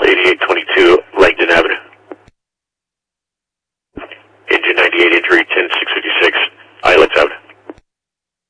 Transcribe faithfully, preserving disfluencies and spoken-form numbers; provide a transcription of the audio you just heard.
eighty-eight twenty-two Langdon Avenue. Engine ninety-eight, entry ten six fifty.